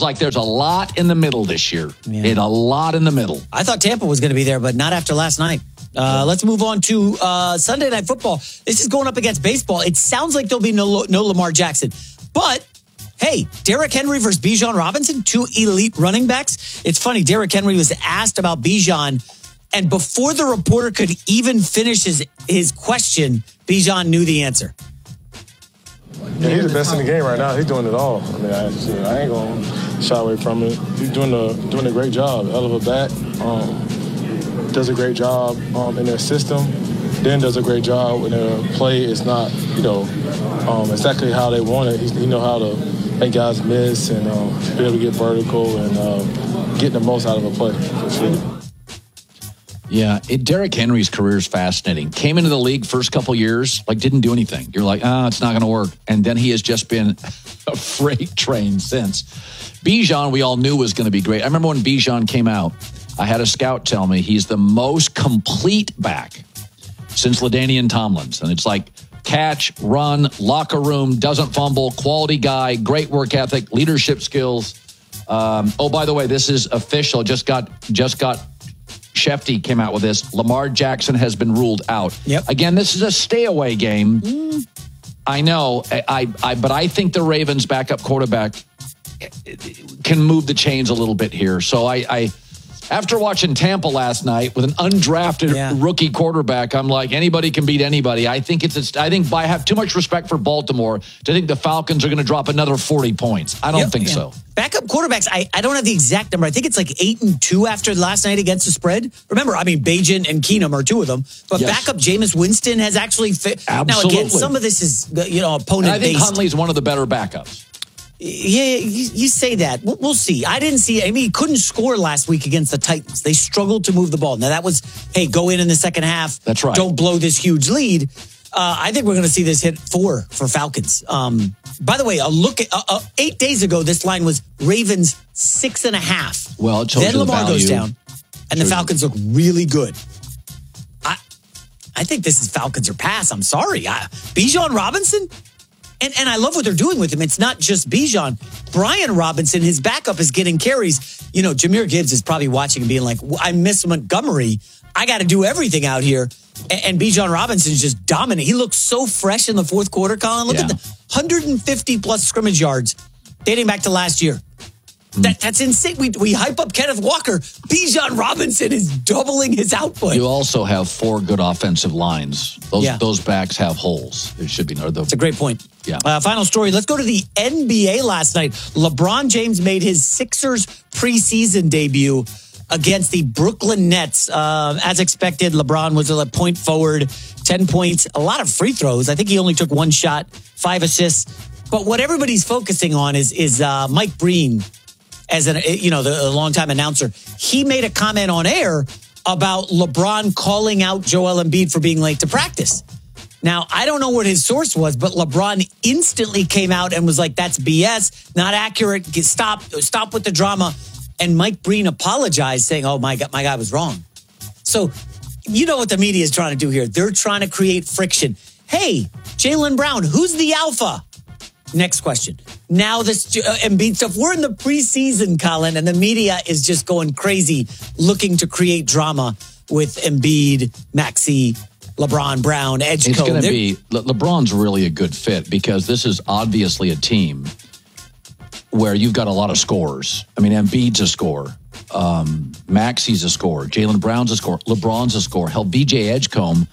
like there's a lot in the middle this year. Yeah. A lot in the middle. I thought Tampa was going to be there, but not after last night. Let's move on to Sunday Night Football. This is going up against baseball. It sounds like there'll be no Lamar Jackson. But, hey, Derrick Henry versus Bijan Robinson, two elite running backs. It's funny, Derrick Henry was asked about Bijan, and before the reporter could even finish his question, Bijan knew the answer. Yeah, he's the best in the game right now. He's doing it all. I mean, I ain't going to shy away from it. He's doing a great job. Hell of a back. Does a great job in their system. Then does a great job when their play is not, exactly how they want it. He know how to make guys miss and be able to get vertical and get the most out of a play, for sure. Yeah, Derrick Henry's career is fascinating. Came into the league first couple years, didn't do anything. You're like, it's not going to work. And then he has just been a freight train since. Bijan, we all knew was going to be great. I remember when Bijan came out, I had a scout tell me he's the most complete back since LaDainian Tomlinson. And it's like catch, run, locker room, doesn't fumble, quality guy, great work ethic, leadership skills. By the way, this is official. Just got Shefty came out with this. Lamar Jackson has been ruled out. Yep. Again, this is a stay-away game. I know, but I think the Ravens' backup quarterback can move the chains a little bit here. So I after watching Tampa last night with an undrafted rookie quarterback, I'm like, anybody can beat anybody. I think I have too much respect for Baltimore to think the Falcons are going to drop another 40 points. I don't think so. Backup quarterbacks, I don't have the exact number. I think it's like 8-2 after last night against the spread. Remember, Bajan and Keenum are two of them. But backup Jameis Winston has actually fit. Absolutely. Now, again, some of this is, opponent-based. And I think Huntley's one of the better backups. Yeah, you say that. We'll see. I didn't see. He couldn't score last week against the Titans. They struggled to move the ball. Now, that was, go in the second half. That's right. Don't blow this huge lead. I think we're going to see this hit 4 for Falcons. By the way, a look at 8 days ago, this line was Ravens 6.5. Well, it shows then you Lamar the goes down, and the Falcons look really good. I think this is Falcons or pass. I'm sorry. Bijan Robinson? And I love what they're doing with him. It's not just Bijan. Brian Robinson, his backup, is getting carries. Jahmyr Gibbs is probably watching and being like, I miss Montgomery. I got to do everything out here. And Bijan Robinson is just dominant. He looks so fresh in the fourth quarter, Colin. Look at the 150-plus scrimmage yards dating back to last year. That's insane. We hype up Kenneth Walker. Bijan Robinson is doubling his output. You also have 4 good offensive lines. Those backs have holes. It should be. That's a great point. Yeah. Final story. Let's go to the NBA last night. LeBron James made his Sixers preseason debut against the Brooklyn Nets. As expected, LeBron was a point forward, 10 points, a lot of free throws. I think he only took 1 shot, 5 assists. But what everybody's focusing on is Mike Breen, as the longtime announcer. He made a comment on air about LeBron calling out Joel Embiid for being late to practice. Now, I don't know what his source was, but LeBron instantly came out and was like, that's BS, not accurate, stop with the drama. And Mike Breen apologized, saying, oh, my guy was wrong. So, you know what the media is trying to do here. They're trying to create friction. Hey, Jaylen Brown, who's the alpha? Next question. Now this Embiid stuff. We're in the preseason, Colin, and the media is just going crazy looking to create drama with Embiid, Maxey, LeBron, Brown, Edgecombe. It's going to be LeBron's really a good fit because this is obviously a team where you've got a lot of scorers. Embiid's a scorer. Maxey's a scorer. Jaylen Brown's a scorer. LeBron's a scorer. Hell, BJ Edgecombe.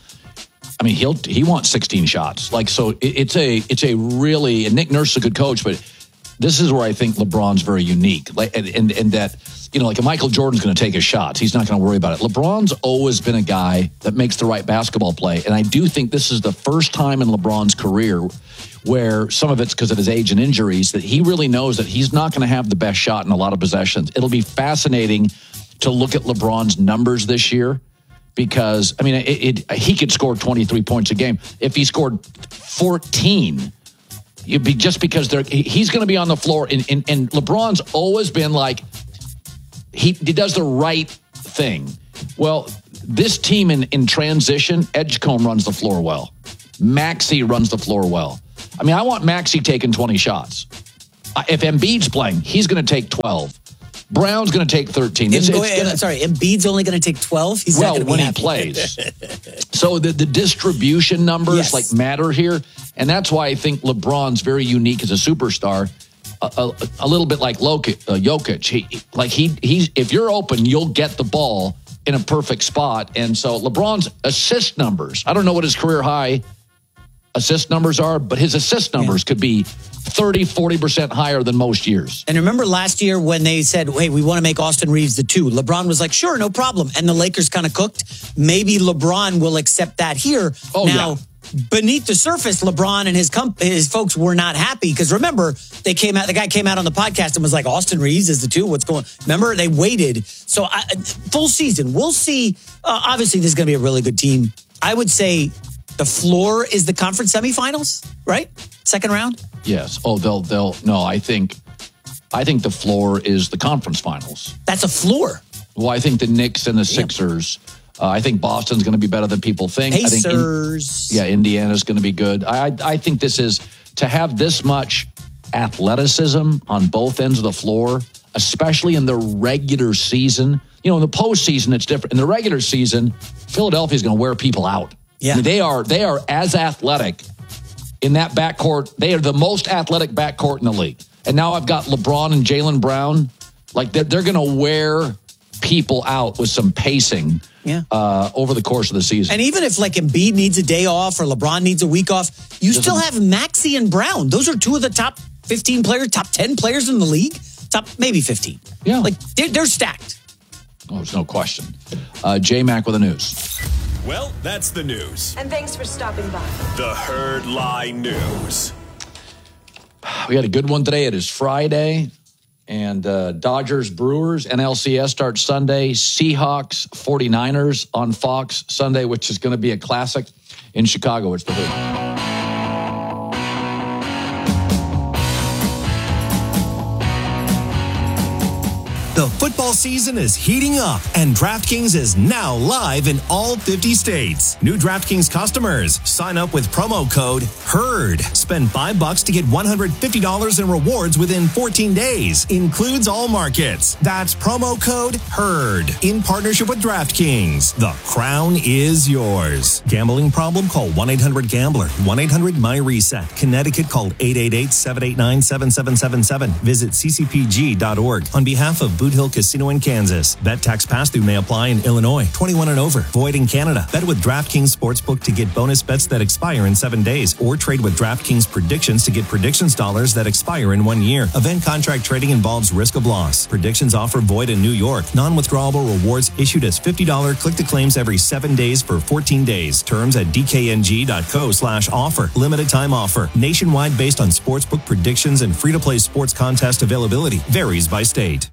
He wants 16 shots. It's a really, and Nick Nurse is a good coach, but this is where I think LeBron's very unique. And that, like Michael Jordan's going to take his shots. He's not going to worry about it. LeBron's always been a guy that makes the right basketball play. And I do think this is the first time in LeBron's career where some of it's because of his age and injuries that he really knows that he's not going to have the best shot in a lot of possessions. It'll be fascinating to look at LeBron's numbers this year. Because, he could score 23 points a game. If he scored 14, it'd be just because he's going to be on the floor. And LeBron's always been like, he does the right thing. Well, this team in transition, Edgecombe runs the floor well. Maxey runs the floor well. I want Maxey taking 20 shots. If Embiid's playing, he's going to take 12. Brown's going to take 13. Embiid's only going to take 12? He's not going to be when happy. he plays. So the distribution numbers matter here. And that's why I think LeBron's very unique as a superstar. A little bit like Jokic. If you're open, you'll get the ball in a perfect spot. And so LeBron's assist numbers, I don't know what his career high assist numbers are, but his assist numbers could be 30, 40% higher than most years. And remember last year when they said, hey, we want to make Austin Reeves the 2. LeBron was like, sure, no problem. And the Lakers kind of cooked. Maybe LeBron will accept that here. Beneath the surface, LeBron and his folks were not happy because remember, the guy came out on the podcast and was like, Austin Reeves is the 2. What's going on? Remember, they waited. So full season, we'll see. Obviously, this is going to be a really good team. I would say the floor is the conference semifinals, right? Second round? Yes. Oh, I think the floor is the conference finals. That's a floor. Well, I think the Knicks and the Sixers. I think Boston's going to be better than people think. Pacers. I think Indiana's going to be good. I think this is to have this much athleticism on both ends of the floor, especially in the regular season. In the postseason, it's different. In the regular season, Philadelphia's going to wear people out. Yeah. I mean, they are as athletic in that backcourt. They are the most athletic backcourt in the league. And now I've got LeBron and Jaylen Brown. Like they're going to wear people out with some pacing over the course of the season. And even if like Embiid needs a day off or LeBron needs a week off, you still have Maxey and Brown. Those are 2 of the top 15 players, top 10 players in the league. Top maybe 15. Yeah. Like they're stacked. Oh, there's no question. J-Mac with the news. Well, that's the news. And thanks for stopping by. The Herd Lie News. We had a good one today. It is Friday. And Dodgers, Brewers, NLCS starts Sunday. Seahawks, 49ers on Fox Sunday, which is going to be a classic in Chicago. It's the Hood. The football season is heating up, and DraftKings is now live in all 50 states. New DraftKings customers, sign up with promo code HERD. Spend $5 to get $150 in rewards within 14 days. Includes all markets. That's promo code HERD. In partnership with DraftKings. The crown is yours. Gambling problem? Call 1-800-GAMBLER. 1-800-MY-RESET. Connecticut, call 888-789-7777. Visit ccpg.org. On behalf of Boot Hill Casino in Kansas. Bet tax pass-through may apply in Illinois. 21 and over. Void in Canada. Bet with DraftKings Sportsbook to get bonus bets that expire in 7 days. Or trade with DraftKings Predictions to get predictions dollars that expire in 1 year. Event contract trading involves risk of loss. Predictions offer void in New York. Non-withdrawable rewards issued as $50 click-to-claims every 7 days for 14 days. Terms at dkng.co/offer. Limited time offer. Nationwide based on sportsbook predictions and free-to-play sports contest availability. Varies by state.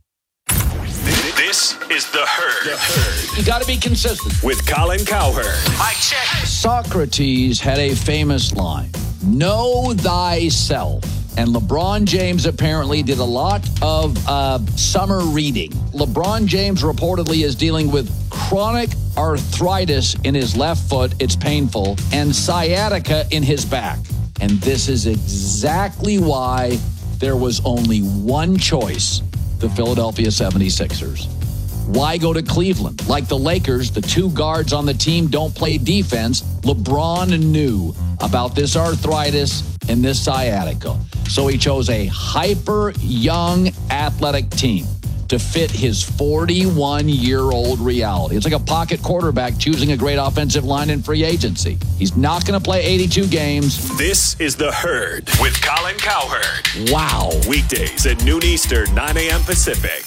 This is The Herd. You got to be consistent. With Colin Cowherd. Mic check. Socrates had a famous line, know thyself. And LeBron James apparently did a lot of summer reading. LeBron James reportedly is dealing with chronic arthritis in his left foot. It's painful. And sciatica in his back. And this is exactly why there was only one choice, the Philadelphia 76ers. Why go to Cleveland? Like the Lakers, the 2 guards on the team don't play defense. LeBron knew about this arthritis and this sciatica. So he chose a hyper young athletic team to fit his 41-year-old reality. It's like a pocket quarterback choosing a great offensive line in free agency. He's not going to play 82 games. This is The Herd with Colin Cowherd. Wow. Weekdays at noon Eastern, 9 a.m. Pacific.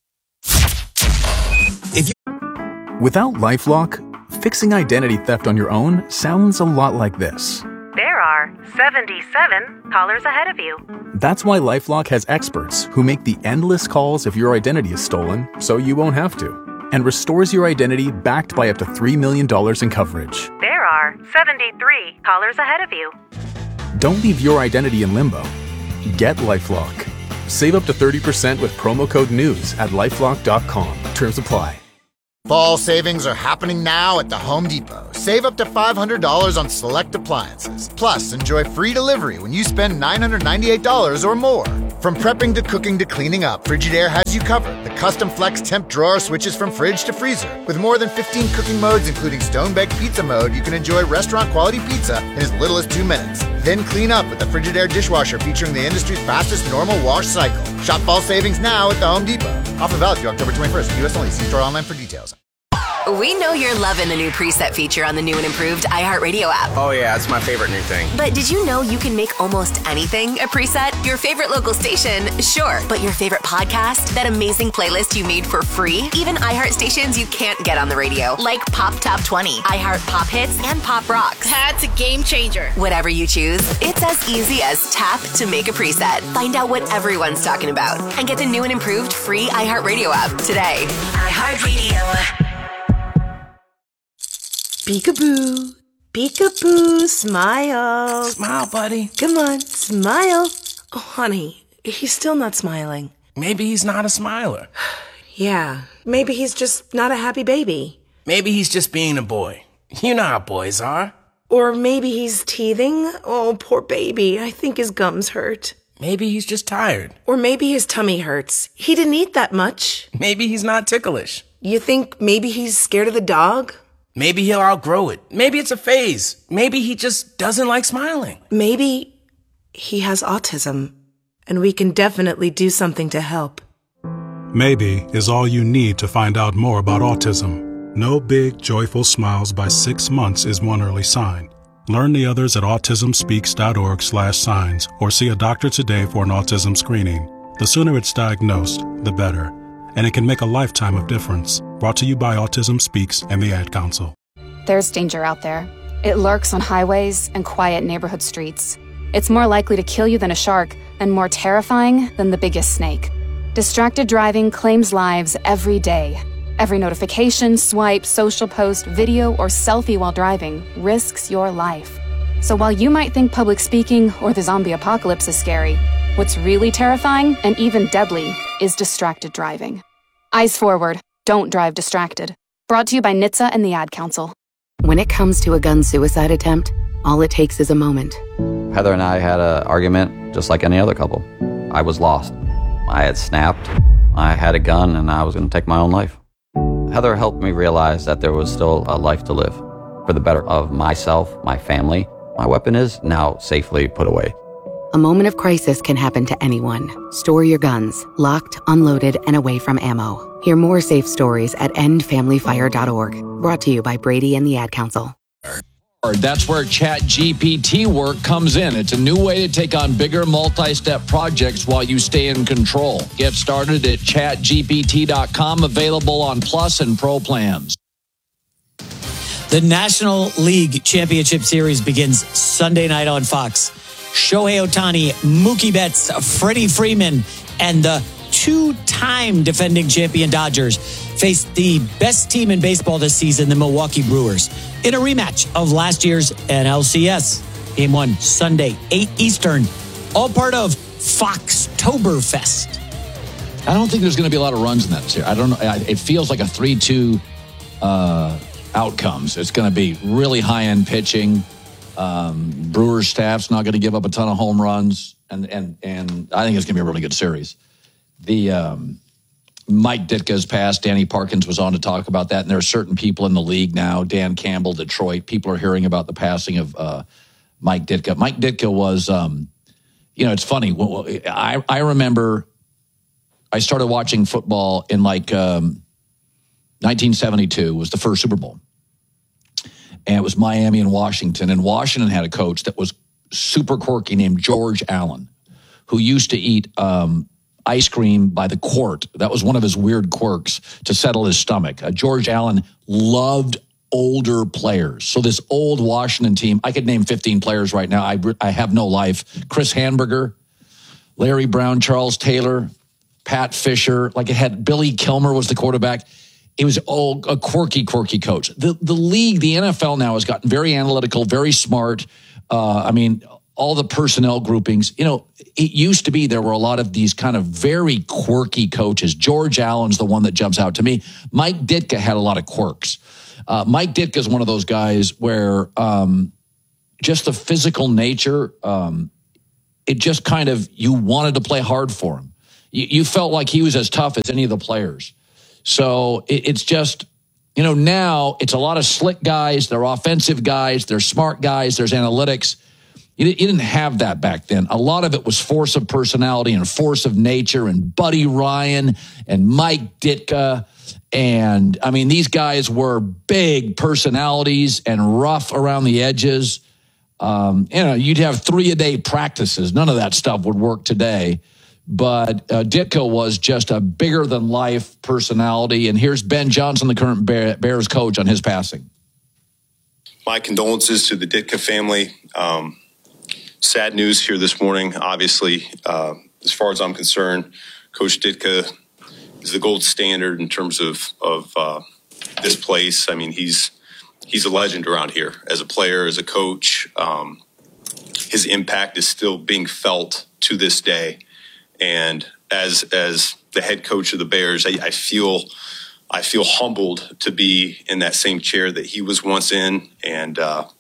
Without LifeLock, fixing identity theft on your own sounds a lot like this. There are 77 callers ahead of you. That's why LifeLock has experts who make the endless calls if your identity is stolen, so you won't have to, and restores your identity backed by up to $3 million in coverage. There are 73 callers ahead of you. Don't leave your identity in limbo. Get LifeLock. Save up to 30% with promo code NEWS at LifeLock.com. Terms apply. Fall savings are happening now at the Home Depot. Save up to $500 on select appliances. Plus, enjoy free delivery when you spend $998 or more. From prepping to cooking to cleaning up, Frigidaire has you covered. The custom flex temp drawer switches from fridge to freezer. With more than 15 cooking modes, including stone-baked pizza mode, you can enjoy restaurant-quality pizza in as little as 2 minutes. Then clean up with the Frigidaire dishwasher featuring the industry's fastest normal wash cycle. Shop fall savings now at the Home Depot. Offer valid through October 21st. U.S. only. See store online for details. We know you're loving the new preset feature on the new and improved iHeartRadio app. Oh yeah, it's my favorite new thing. But did you know you can make almost anything a preset? Your favorite local station, sure. But your favorite podcast? That amazing playlist you made for free? Even iHeart stations you can't get on the radio, like Pop Top 20, iHeart Pop Hits, and Pop Rocks. That's a game changer. Whatever you choose, it's as easy as tap to make a preset. Find out what everyone's talking about and get the new and improved free iHeartRadio app today. iHeartRadio. Peekaboo, peekaboo, smile. Smile, buddy. Come on, smile. Oh, honey, he's still not smiling. Maybe he's not a smiler. Yeah, maybe he's just not a happy baby. Maybe he's just being a boy. You know how boys are. Or maybe he's teething. Oh, poor baby. I think his gums hurt. Maybe he's just tired. Or maybe his tummy hurts. He didn't eat that much. Maybe he's not ticklish. You think maybe he's scared of the dog? Maybe he'll outgrow it. Maybe it's a phase. Maybe he just doesn't like smiling. Maybe he has autism, and we can definitely do something to help. Maybe is all you need to find out more about autism. No big, joyful smiles by 6 months is one early sign. Learn the others at autismspeaks.org/signs or see a doctor today for an autism screening. The sooner it's diagnosed, the better. And it can make a lifetime of difference. Brought to you by Autism Speaks and the Ad Council. There's danger out there. It lurks on highways and quiet neighborhood streets. It's more likely to kill you than a shark and more terrifying than the biggest snake. Distracted driving claims lives every day. Every notification, swipe, social post, video, or selfie while driving risks your life. So while you might think public speaking or the zombie apocalypse is scary, what's really terrifying and even deadly is distracted driving. Eyes forward. Don't drive distracted. Brought to you by NHTSA and the Ad Council. When it comes to a gun suicide attempt, all it takes is a moment. Heather and I had an argument just like any other couple. I was lost. I had snapped. I had a gun and I was going to take my own life. Heather helped me realize that there was still a life to live for the better of myself, my family. My weapon is now safely put away. A moment of crisis can happen to anyone. Store your guns, locked, unloaded, and away from ammo. Hear more safe stories at endfamilyfire.org. Brought to you by Brady and the Ad Council. That's where ChatGPT work comes in. It's a new way to take on bigger multi-step projects while you stay in control. Get started at chatgpt.com, available on Plus and Pro plans. The National League Championship Series begins Sunday night on Fox. Shohei Ohtani, Mookie Betts, Freddie Freeman, and the two-time defending champion Dodgers face the best team in baseball this season, the Milwaukee Brewers, in a rematch of last year's NLCS. Game 1, Sunday, 8 Eastern, all part of Foxtoberfest. I don't think there's going to be a lot of runs in that series. I don't know. It feels like a 3-2 outcomes. It's going to be really high-end pitching. Brewers staff's not going to give up a ton of home runs, and I think it's going to be a really good series. The Mike Ditka's passed. Danny Parkins was on to talk about that, and there are certain people in the league now. Dan Campbell, Detroit. People are hearing about the passing of Mike Ditka. Mike Ditka was, it's funny. I remember I started watching football in 1972 was the first Super Bowl. And it was Miami and Washington. And Washington had a coach that was super quirky named George Allen, who used to eat ice cream by the quart. That was one of his weird quirks to settle his stomach. George Allen loved older players. So this old Washington team, I could name 15 players right now. I have no life. Chris Hamburger, Larry Brown, Charles Taylor, Pat Fisher. It had Billy Kilmer was the quarterback. It was a quirky coach. The league, the NFL now has gotten very analytical, very smart. all the personnel groupings. You know, it used to be there were a lot of these kind of very quirky coaches. George Allen's the one that jumps out to me. Mike Ditka had a lot of quirks. Mike Ditka is one of those guys where just the physical nature, it just kind of, you wanted to play hard for him. You felt like he was as tough as any of the players. So it's just, you know, now it's a lot of slick guys. They're offensive guys. They're smart guys. There's analytics. You didn't have that back then. A lot of it was force of personality and force of nature, and Buddy Ryan and Mike Ditka. And I mean, these guys were big personalities and rough around the edges. You know, you'd have 3-a-day practices. None of that stuff would work today. But Ditka was just a bigger than life personality. And here's Ben Johnson, the current Bears coach, on his passing. My condolences to the Ditka family. Sad news here this morning. Obviously, as far as I'm concerned, Coach Ditka is the gold standard in terms of this place. I mean, he's a legend around here as a player, as a coach. His impact is still being felt to this day. And as the head coach of the Bears, I feel humbled to be in that same chair that he was once in. And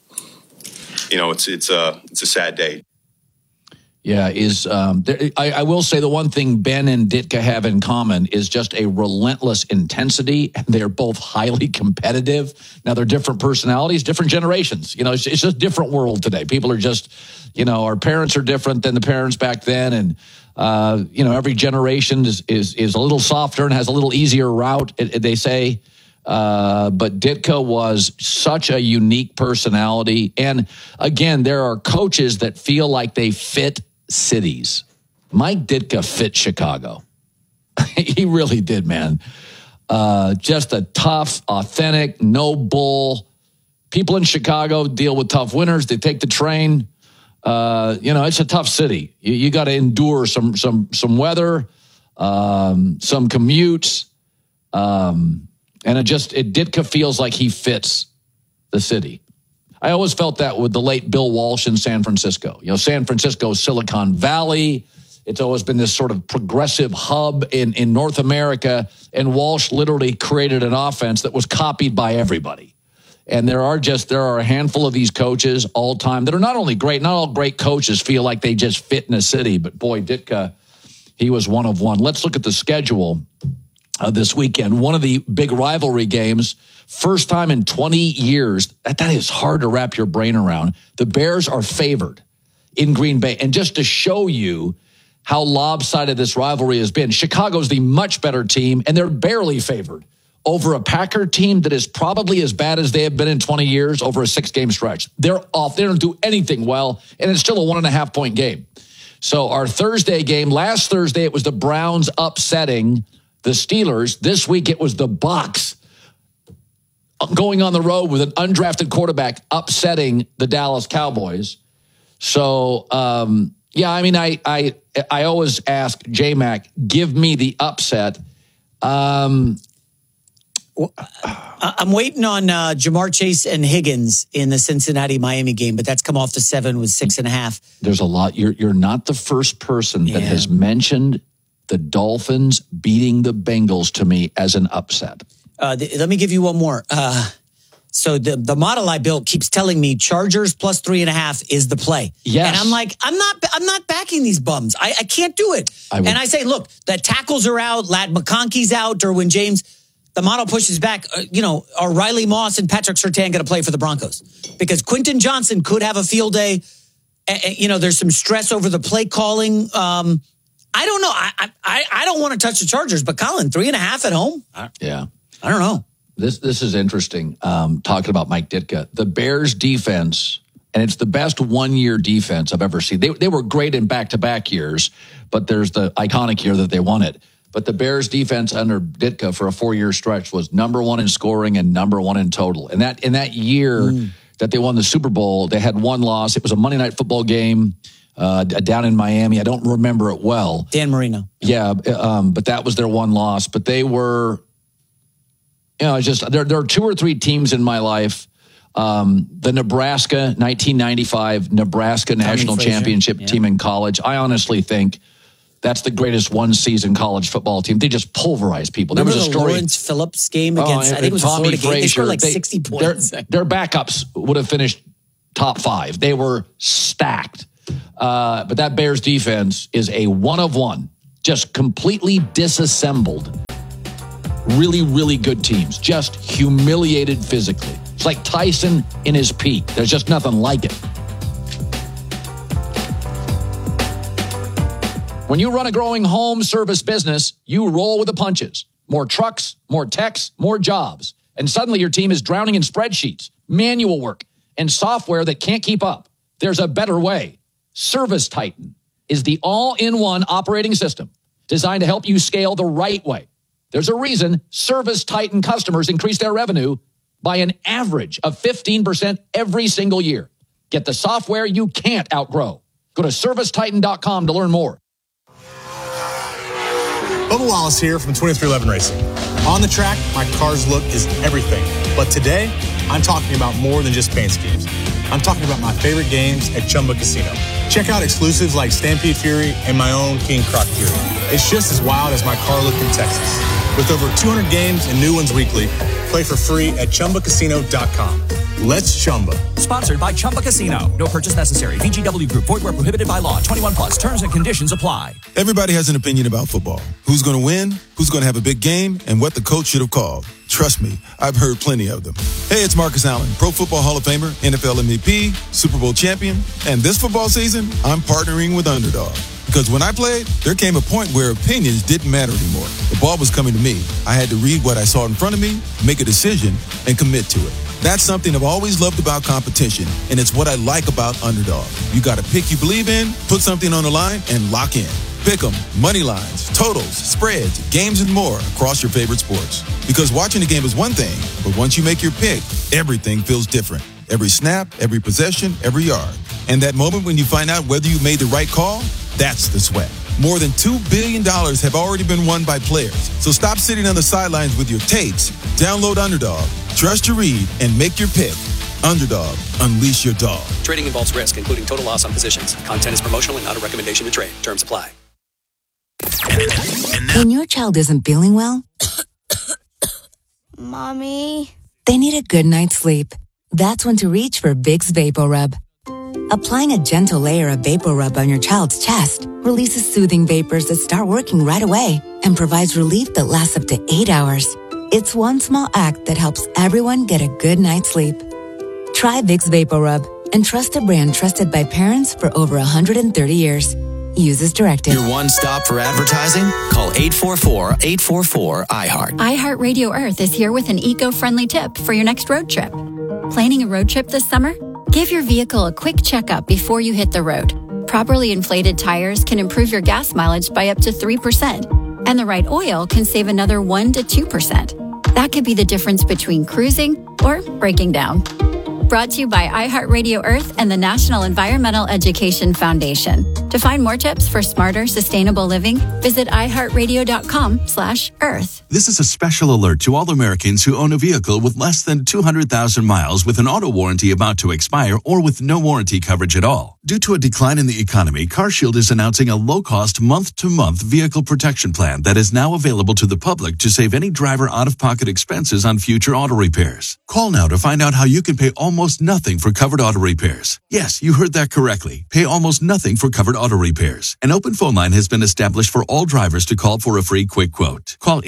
you know, it's a sad day. Yeah, I will say the one thing Ben and Ditka have in common is just a relentless intensity. They're both highly competitive. Now, they're different personalities, different generations. You know, it's just a different world today. People are just, you know, our parents are different than the parents back then. And, you know, every generation is a little softer and has a little easier route, they say. But Ditka was such a unique personality. And again, there are coaches that feel like they fit cities. Mike Ditka fit Chicago. He really did, man. Just a tough, authentic, no bull. People in Chicago deal with tough winters. They take the train. You know, it's a tough city. You got to endure some weather, some commutes. And Ditka feels like he fits the city. I always felt that with the late Bill Walsh in San Francisco. You know, San Francisco, Silicon Valley. It's always been this sort of progressive hub in North America. And Walsh literally created an offense that was copied by everybody. And there are a handful of these coaches all time that are not only great, not all great coaches feel like they just fit in a city. But boy, Ditka, he was one of one. Let's look at the schedule. This weekend, one of the big rivalry games, first time in 20 years. That is hard to wrap your brain around. The Bears are favored in Green Bay. And just to show you how lopsided this rivalry has been, Chicago's the much better team, and they're barely favored over a Packer team that is probably as bad as they have been in 20 years over a 6-game stretch. They're off. They don't do anything well, and it's still a 1.5-point game. So our Thursday game, last Thursday, it was the Browns upsetting the Steelers. This week, it was the Bucs going on the road with an undrafted quarterback upsetting the Dallas Cowboys. So, yeah, I mean, I always ask J-Mac, give me the upset. I'm waiting on Jamar Chase and Higgins in the Cincinnati-Miami game, but that's come off to 7 with 6.5. There's a lot. You're not the first person that has mentioned the Dolphins beating the Bengals to me as an upset. Let me give you one more. So the model I built keeps telling me Chargers plus 3.5 is the play. Yes. And I'm like, I'm not backing these bums. I can't do it. And I say, look, the tackles are out, Ladd McConkey's out, Derwin James. The model pushes back. You know, are Riley Moss and Patrick Surtain going to play for the Broncos? Because Quentin Johnson could have a field day. You know, there's some stress over the play calling. I don't know. I don't want to touch the Chargers, but Colin, 3.5 at home? Yeah. I don't know. This is interesting, talking about Mike Ditka. The Bears defense, and it's the best one-year defense I've ever seen. They were great in back-to-back years, but there's the iconic year that they won it. But the Bears defense under Ditka for a 4-year stretch was number 1 in scoring and number 1 in total. And in that year that they won the Super Bowl, they had one loss. It was a Monday Night Football game down in Miami. I don't remember it well. Dan Marino. Yeah, but that was their one loss. But they were, you know, just there are 2 or 3 teams in my life The Nebraska 1995 Nebraska National Championship team in college. I honestly think that's the greatest one-season college football team. They just pulverize people. Remember there was a story. Lawrence Phillips game against, I think it was Tommy Florida Gate. They scored like 60 points. Their backups would have finished top 5. They were stacked. But that Bears defense is a one of one, just completely disassembled. Really, really good teams, just humiliated physically. It's like Tyson in his peak. There's just nothing like it. When you run a growing home service business, you roll with the punches. More trucks, more techs, more jobs. And suddenly your team is drowning in spreadsheets, manual work, and software that can't keep up. There's a better way. Service Titan is the all-in-one operating system designed to help you scale the right way. There's a reason Service Titan customers increase their revenue by an average of 15% every single year. Get the software you can't outgrow. Go to servicetitan.com to learn more. Bubba Wallace here from 2311 Racing. On the track, my car's look is everything. But today, I'm talking about more than just paint schemes. I'm talking about my favorite games at Chumba Casino. Check out exclusives like Stampede Fury and my own King Croc Fury. It's just as wild as my car look in Texas. With over 200 games and new ones weekly, play for free at ChumbaCasino.com. Let's Chumba. Sponsored by Chumba Casino. No purchase necessary. VGW Group. Void where prohibited by law. 21 plus. Terms and conditions apply. Everybody has an opinion about football. Who's going to win? Who's going to have a big game? And what the coach should have called. Trust me, I've heard plenty of them. Hey, it's Marcus Allen, Pro Football Hall of Famer, NFL MVP, Super Bowl champion. And this football season, I'm partnering with Underdog. Because when I played, there came a point where opinions didn't matter anymore. The ball was coming to me. I had to read what I saw in front of me, make a decision, and commit to it. That's something I've always loved about competition, and it's what I like about Underdog. You got a pick you believe in, put something on the line, and lock in. Pick 'em, money lines, totals, spreads, games, and more across your favorite sports. Because watching the game is one thing, but once you make your pick, everything feels different. Every snap, every possession, every yard. And that moment when you find out whether you made the right call, that's the sweat. More than $2 billion have already been won by players. So stop sitting on the sidelines with your takes. Download Underdog. Trust your read and make your pick. Underdog. Unleash your dog. Trading involves risk, including total loss on positions. Content is promotional and not a recommendation to trade. Terms apply. When your child isn't feeling well, Mommy, they need a good night's sleep. That's when to reach for Vicks VapoRub. Applying a gentle layer of VapoRub on your child's chest releases soothing vapors that start working right away and provides relief that lasts up to 8 hours. It's one small act that helps everyone get a good night's sleep. Try Vicks VapoRub and trust a brand trusted by parents for over 130 years. Use as directed. Your one stop for advertising? Call 844-844-IHEART. iHeartRadio Earth is here with an eco-friendly tip for your next road trip. Planning a road trip this summer? Give your vehicle a quick checkup before you hit the road. Properly inflated tires can improve your gas mileage by up to 3%, and the right oil can save another 1 to 2%. That could be the difference between cruising or breaking down. Brought to you by iHeartRadio Earth and the National Environmental Education Foundation. To find more tips for smarter, sustainable living, visit iHeartRadio.com/earth. This is a special alert to all Americans who own a vehicle with less than 200,000 miles with an auto warranty about to expire or with no warranty coverage at all. Due to a decline in the economy, CarShield is announcing a low-cost month-to-month vehicle protection plan that is now available to the public to save any driver out-of-pocket expenses on future auto repairs. Call now to find out how you can pay almost nothing for covered auto repairs. Yes, you heard that correctly. Pay almost nothing for covered auto repairs. An open phone line has been established for all drivers to call for a free quick quote. Call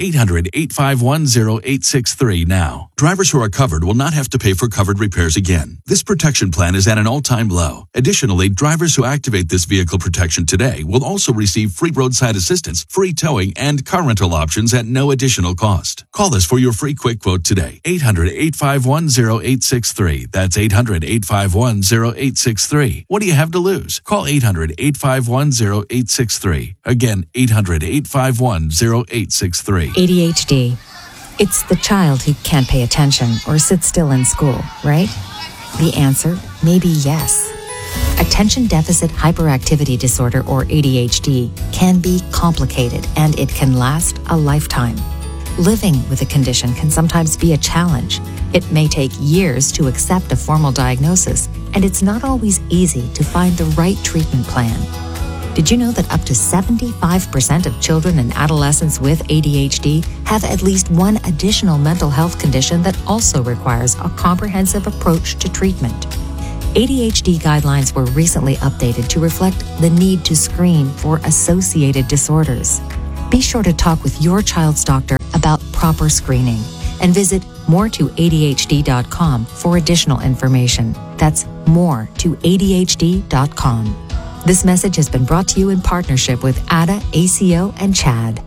800-851-0863 now. Drivers who are covered will not have to pay for covered repairs again. This protection plan is at an all-time low. Additionally, drivers who activate this vehicle protection today will also receive free roadside assistance, free towing, and car rental options at no additional cost. Call us for your free quick quote today. 800-851-0863. That's 800-851-0863. What do you have to lose? Call 800-851-0863. Again, 800-851-0863. ADHD. It's the child who can't pay attention or sit still in school, right? The answer may be yes. Attention Deficit Hyperactivity Disorder, or ADHD, can be complicated and it can last a lifetime. Living with a condition can sometimes be a challenge. It may take years to accept a formal diagnosis, and it's not always easy to find the right treatment plan. Did you know that up to 75% of children and adolescents with ADHD have at least one additional mental health condition that also requires a comprehensive approach to treatment? ADHD guidelines were recently updated to reflect the need to screen for associated disorders. Be sure to talk with your child's doctor about proper screening and visit moretoadhd.com for additional information. That's moretoadhd.com. This message has been brought to you in partnership with ADA, ACO, and CHAD.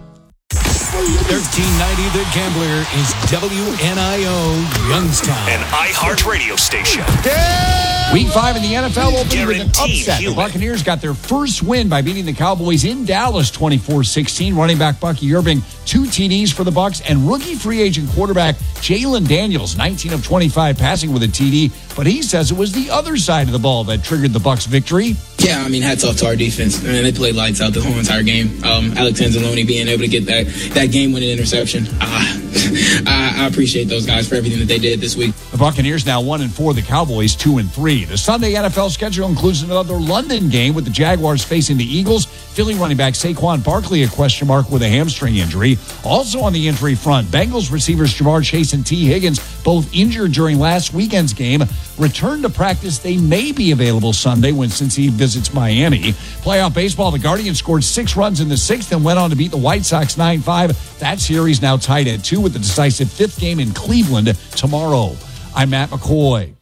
1390 The Gambler is WNIO Youngstown, an iHeart radio station. Week 5 in the NFL opening with an upset. The Buccaneers got their first win by beating the Cowboys in Dallas 24-16. Running back Bucky Irving, 2 TDs for the Bucs, and rookie free agent quarterback Jalen Daniels, 19 of 25 passing with a TD. But he says it was the other side of the ball that triggered the Bucs' victory. Yeah, I mean, hats off to our defense. I mean, they played lights out the whole entire game. Alex Anzalone being able to get that game-winning interception. I appreciate those guys for everything that they did this week. The Buccaneers now 1-4, the Cowboys 2-3. The Sunday NFL schedule includes another London game with the Jaguars facing the Eagles. Philly running back Saquon Barkley, a question mark with a hamstring injury. Also on the injury front, Bengals receivers Jamar Chase and T. Higgins, both injured during last weekend's game, return to practice. They may be available Sunday when Cincy visits Miami. Playoff baseball, the Guardians scored 6 runs in the 6th and went on to beat the White Sox 9-5. That series now tied at 2 with the decisive 5th game in Cleveland tomorrow. I'm Matt McCoy.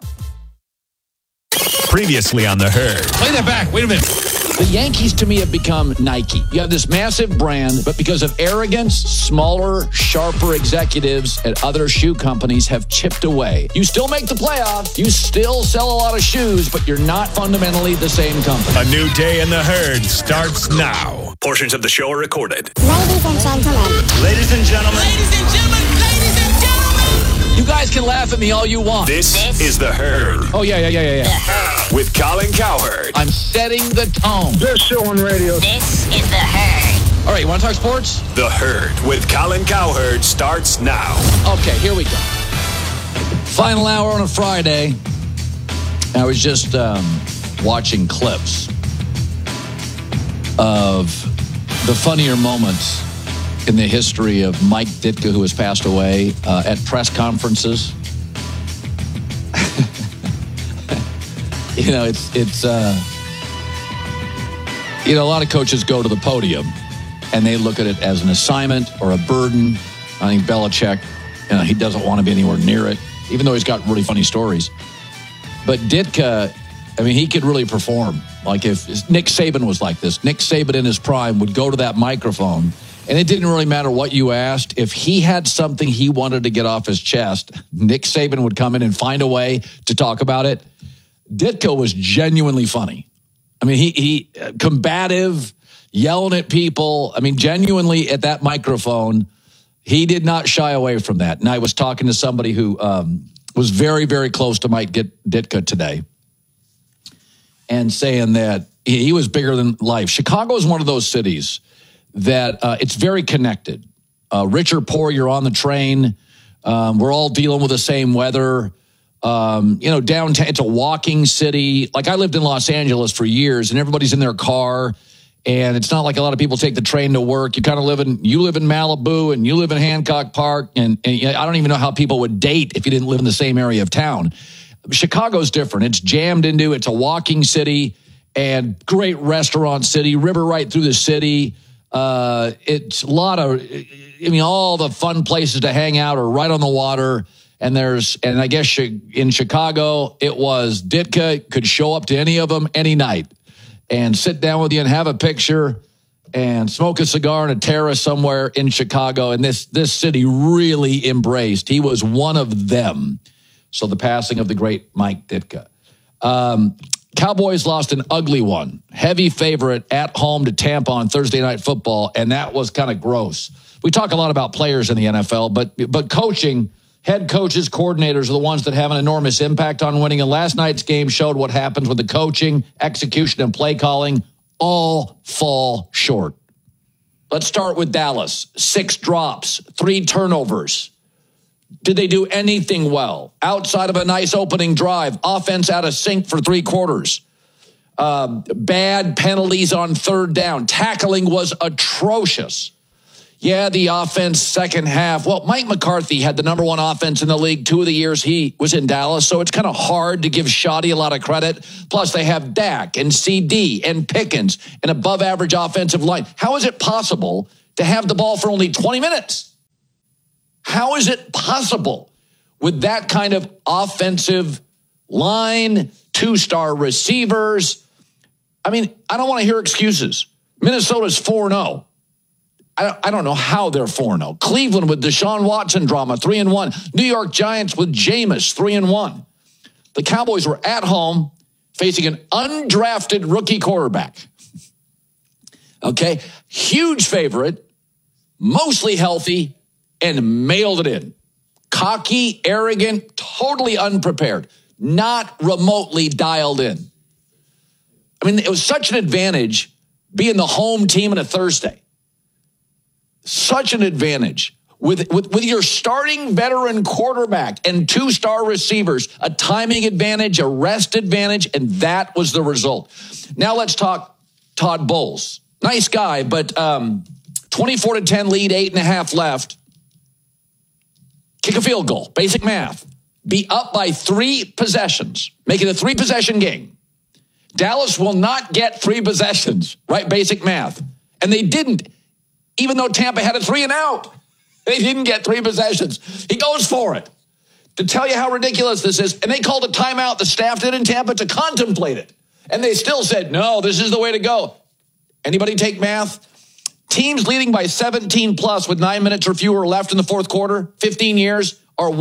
Previously on The Herd. Play that back. Wait a minute. The Yankees, to me, have become Nike. You have this massive brand, but because of arrogance, smaller, sharper executives at other shoe companies have chipped away. You still make the playoffs, you still sell a lot of shoes, but you're not fundamentally the same company. A new day in The Herd starts now. Portions of the show are recorded. Ladies and gentlemen. Ladies and gentlemen. Ladies and gentlemen. Ladies and gentlemen. You guys can laugh at me all you want. This is The Herd. Oh, yeah. With Colin Cowherd. I'm setting the tone. Best show on radio. This is The Herd. All right, you want to talk sports? The Herd with Colin Cowherd starts now. Okay, here we go. Final hour on a Friday. I was just watching clips of the funnier moments in the history of Mike Ditka, who has passed away, at press conferences. It's a lot of coaches go to the podium and they look at it as an assignment or a burden. I think Belichick, he doesn't want to be anywhere near it, even though he's got really funny stories. But Ditka, he could really perform. Like if Nick Saban was like this, Nick Saban in his prime would go to that microphone and it didn't really matter what you asked. If he had something he wanted to get off his chest, Nick Saban would come in and find a way to talk about it. Ditka was genuinely funny. He combative, yelling at people. Genuinely at that microphone, he did not shy away from that. And I was talking to somebody who was very, very close to Mike Ditka today and saying that he was bigger than life. Chicago is one of those cities that it's very connected. Rich or poor, you're on the train. We're all dealing with the same weather. Downtown, it's a walking city. Like I lived in Los Angeles for years and everybody's in their car and it's not like a lot of people take the train to work. You live in Malibu and you live in Hancock Park and I don't even know how people would date if you didn't live in the same area of town. Chicago's different. It's jammed into, it's a walking city and great restaurant city, river right through the city. It's a lot of, all the fun places to hang out are right on the water. And I guess in Chicago, it was Ditka could show up to any of them any night and sit down with you and have a picture and smoke a cigar on a terrace somewhere in Chicago. And this city really embraced. He was one of them. So the passing of the great Mike Ditka. Cowboys lost an ugly one. Heavy favorite at home to Tampa on Thursday Night Football. And that was kind of gross. We talk a lot about players in the NFL, but coaching, head coaches, coordinators are the ones that have an enormous impact on winning. And last night's game showed what happens when the coaching, execution, and play calling all fall short. Let's start with Dallas. 6 drops, 3 turnovers. Did they do anything well? Outside of a nice opening drive, offense out of sync for 3 quarters. Bad penalties on 3rd down. Tackling was atrocious. Yeah, the offense second half. Well, Mike McCarthy had the number 1 offense in the league 2 of the years he was in Dallas, so it's kind of hard to give Shoddy a lot of credit. Plus, they have Dak and CD and Pickens, an above-average offensive line. How is it possible to have the ball for only 20 minutes? How is it possible with that kind of offensive line, 2-star receivers? I mean, I don't want to hear excuses. Minnesota's 4-0. I don't know how they're 4-0. Cleveland with Deshaun Watson drama, 3-1. New York Giants with Jameis, 3-1. The Cowboys were at home facing an undrafted rookie quarterback. Okay, huge favorite, mostly healthy, and mailed it in. Cocky, arrogant, totally unprepared, not remotely dialed in. I mean, it was such an advantage being the home team on a Thursday. Such an advantage with your starting veteran quarterback and 2-star receivers, a timing advantage, a rest advantage, and that was the result. Now let's talk Todd Bowles. Nice guy, but 24-10 lead, 8.5 left. Kick a field goal, basic math. Be up by 3 possessions, make it a 3-possession game. Dallas will not get 3 possessions, right? Basic math. And they didn't. Even though Tampa had a 3-and-out, they didn't get 3 possessions. He goes for it. To tell you how ridiculous this is, and they called a timeout, the staff did in Tampa, to contemplate it. And they still said, no, this is the way to go. Anybody take math? Teams leading by 17 plus with 9 minutes or fewer left in the fourth quarter, 15 years, are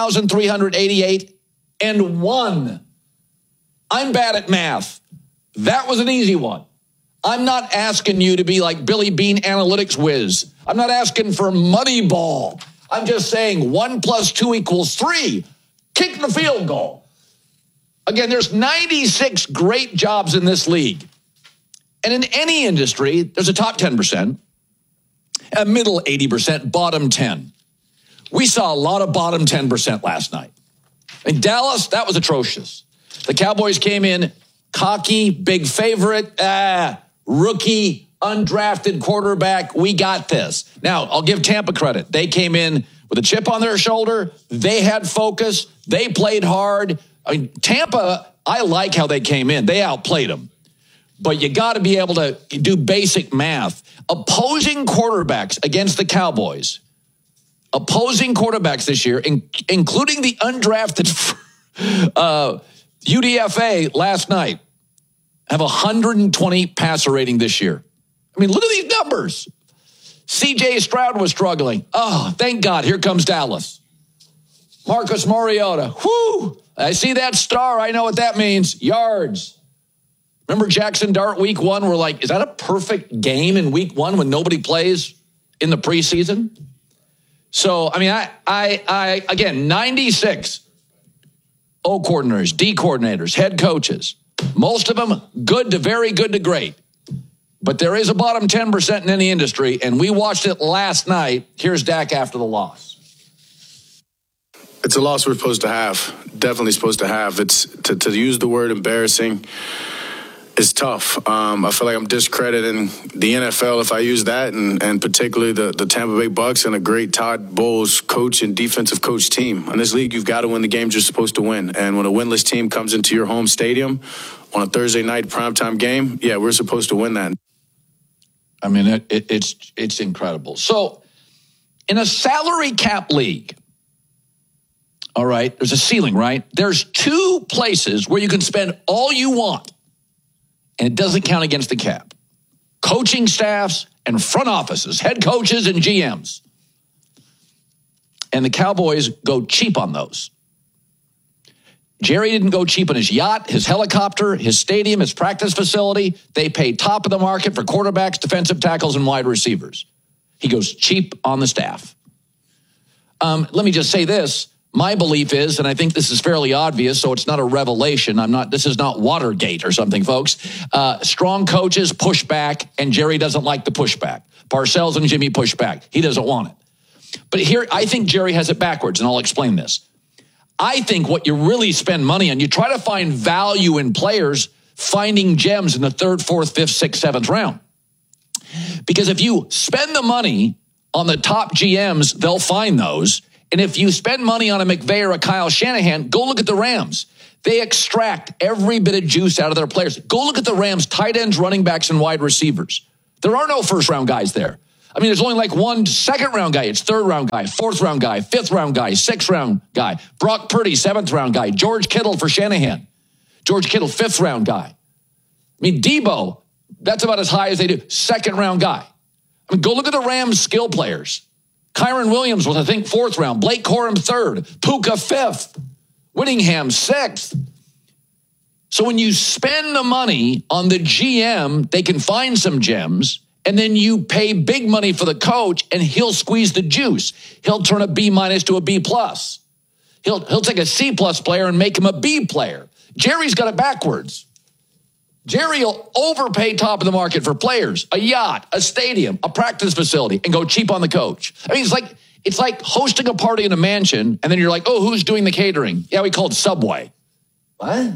1,388 and 1. I'm bad at math. That was an easy one. I'm not asking you to be like Billy Bean analytics whiz. I'm not asking for money ball. I'm just saying 1 + 2 = 3. Kick the field goal. Again, there's 96 great jobs in this league. And in any industry, there's a top 10%, a middle 80%, bottom 10. We saw a lot of bottom 10% last night. In Dallas, that was atrocious. The Cowboys came in cocky, big favorite, rookie, undrafted quarterback. We got this. Now, I'll give Tampa credit. They came in with a chip on their shoulder. They had focus. They played hard. I mean, Tampa, I like how they came in. They outplayed them. But you got to be able to do basic math. Opposing quarterbacks against the Cowboys, opposing quarterbacks this year, including the undrafted UDFA last night, have 120 passer rating this year. I mean, look at these numbers. C.J. Stroud was struggling. Oh, thank God. Here comes Dallas. Marcus Mariota. Whoo! I see that star. I know what that means. Yards. Remember Jackson Dart week 1? We're like, is that a perfect game in week 1 when nobody plays in the preseason? So, I mean, I again, 96 O coordinators, D coordinators, head coaches. Most of them good to very good to great. But there is a bottom 10% in any industry, and we watched it last night. Here's Dak after the loss. It's a loss we're supposed to have. Definitely supposed to have. It's to use the word embarrassing is tough. I feel like I'm discrediting the NFL if I use that, and particularly the Tampa Bay Bucks and a great Todd Bowles coach and defensive coach team. In this league, you've got to win the games you're supposed to win. And when a winless team comes into your home stadium on a Thursday night primetime game, yeah, we're supposed to win that. I mean, it's incredible. So in a salary cap league, all right, there's a ceiling, right? There's 2 places where you can spend all you want, and it doesn't count against the cap. Coaching staffs and front offices, head coaches and GMs. And the Cowboys go cheap on those. Jerry didn't go cheap on his yacht, his helicopter, his stadium, his practice facility. They pay top of the market for quarterbacks, defensive tackles, and wide receivers. He goes cheap on the staff. Let me just say this. My belief is, and I think this is fairly obvious, so it's not a revelation. This is not Watergate or something, folks. Strong coaches push back, and Jerry doesn't like the pushback. Parcells and Jimmy push back. He doesn't want it. But here, I think Jerry has it backwards, and I'll explain this. I think what you really spend money on, you try to find value in players, finding gems in the 3rd, 4th, 5th, 6th, 7th round. Because if you spend the money on the top GMs, they'll find those. And if you spend money on a McVay or a Kyle Shanahan, go look at the Rams. They extract every bit of juice out of their players. Go look at the Rams' tight ends, running backs, and wide receivers. There are no first-round guys there. I mean, there's only like one second-round guy. It's third-round guy, fourth-round guy, fifth-round guy, sixth-round guy. Brock Purdy, seventh-round guy. George Kittle for Shanahan. George Kittle, fifth-round guy. I mean, Debo, that's about as high as they do. Second-round guy. I mean, go look at the Rams' skill players. Kyron Williams was, I think, 4th round. Blake Corum, 3rd. Puka, 5th. Whittingham, 6th. So when you spend the money on the GM, they can find some gems, and then you pay big money for the coach, and he'll squeeze the juice. He'll turn a B- to a B+. He'll take a C+ player and make him a B player. Jerry's got it backwards. Jerry will overpay top of the market for players, a yacht, a stadium, a practice facility, and go cheap on the coach. I mean, it's like hosting a party in a mansion, and then you're like, oh, who's doing the catering? Yeah, we called Subway. What?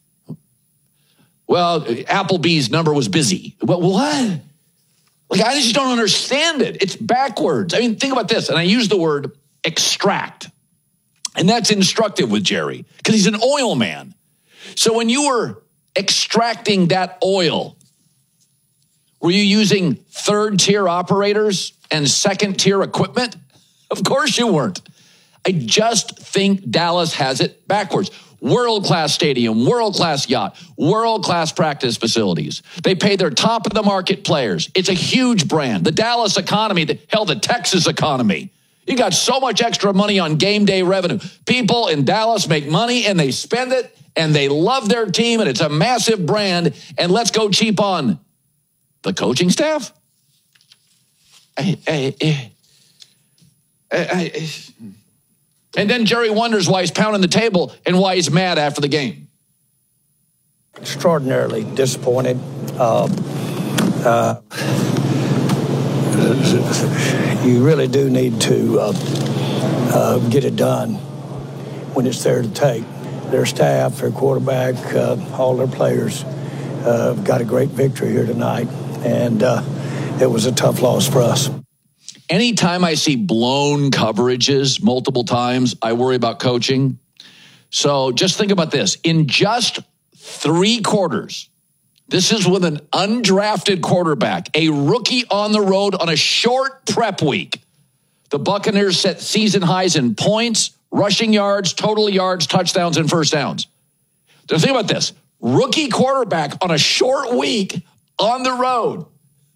Well, Applebee's number was busy. What? Like, I just don't understand it. It's backwards. I mean, think about this, and I use the word extract, and that's instructive with Jerry, because he's an oil man. So when you were extracting that oil, were you using 3rd-tier operators and 2nd-tier equipment? Of course you weren't. I just think Dallas has it backwards. World-class stadium, world-class yacht, world-class practice facilities. They pay their top-of-the-market players. It's a huge brand. The Dallas economy, the Texas economy. You got so much extra money on game day revenue. People in Dallas make money, and they spend it, and they love their team, and it's a massive brand, and let's go cheap on the coaching staff? And then Jerry wonders why he's pounding the table and why he's mad after the game. Extraordinarily disappointed. You really do need to get it done when it's there to take. Their staff, their quarterback, all their players got a great victory here tonight, and it was a tough loss for us. Anytime I see blown coverages multiple times, I worry about coaching. So just think about this. In just 3 quarters, this is with an undrafted quarterback, a rookie on the road on a short prep week. The Buccaneers set season highs in points, rushing yards, total yards, touchdowns, and first downs. Now think about this. Rookie quarterback on a short week on the road.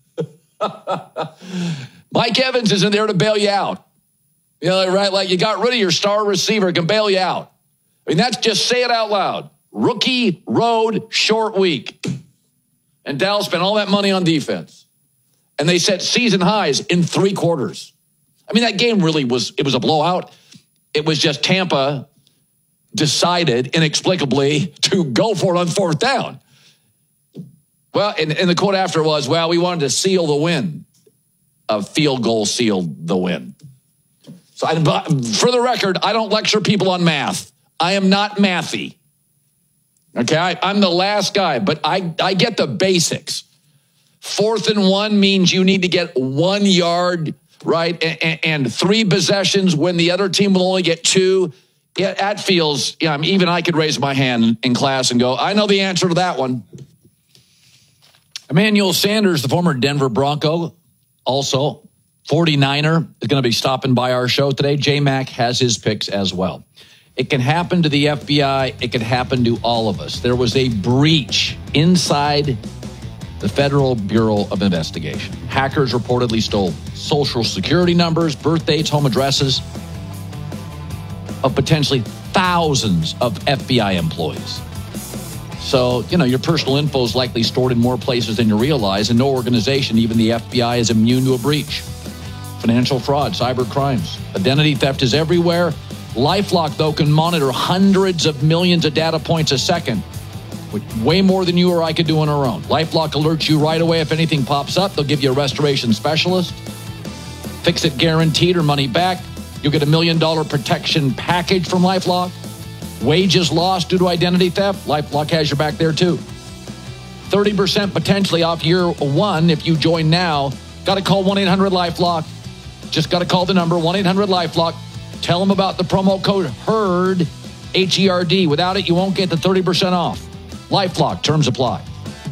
Mike Evans isn't there to bail you out. You know, right? Like you got rid of your star receiver, can bail you out. I mean, that's just say it out loud. Rookie, road, short week. And Dallas spent all that money on defense. And they set season highs in 3 quarters. I mean, that game really was a blowout. It was just Tampa decided inexplicably to go for it on 4th down. Well, and the quote after was, well, we wanted to seal the win. A field goal sealed the win. So for the record, I don't lecture people on math. I am not mathy. Okay, I'm the last guy, but I get the basics. 4th and 1 means you need to get 1 yard, right? And 3 possessions when the other team will only get 2. Yeah, that feels, even I could raise my hand in class and go, I know the answer to that one. Emmanuel Sanders, the former Denver Bronco, also 49er, is going to be stopping by our show today. J-Mac has his picks as well. It can happen to the FBI. It can happen to all of us. There was a breach inside the Federal Bureau of Investigation. Hackers reportedly stole social security numbers, birth dates, home addresses of potentially thousands of FBI employees. So, your personal info is likely stored in more places than you realize, and no organization, even the FBI, is immune to a breach. Financial fraud, cyber crimes, identity theft is everywhere. LifeLock, though, can monitor hundreds of millions of data points a second Way more than you or I could do on our own. LifeLock alerts you right away if anything pops up. They'll give you a restoration specialist. Fix it guaranteed or money back. You'll get $1 million protection package from LifeLock. Wages lost due to identity theft. LifeLock has your back there too. 30% potentially off year one if you join now. Got to call 1-800-LifeLock. Just got to call the number 1-800-LifeLock. Tell them about the promo code HERD, H-E-R-D. Without it, you won't get the 30% off. LifeLock, terms apply.